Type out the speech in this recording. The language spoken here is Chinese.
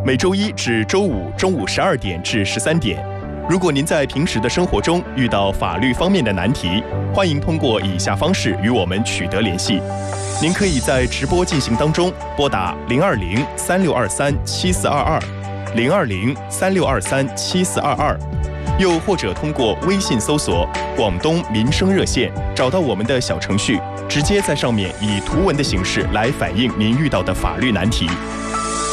每周一至周五中午12点至13点。如果您在平时的生活中遇到法律方面的难题，欢迎通过以下方式与我们取得联系。您可以在直播进行当中拨打020-3623-7422，020-3623-7422，又或者通过微信搜索广东民生热线，找到我们的小程序，直接在上面以图文的形式来反映您遇到的法律难题。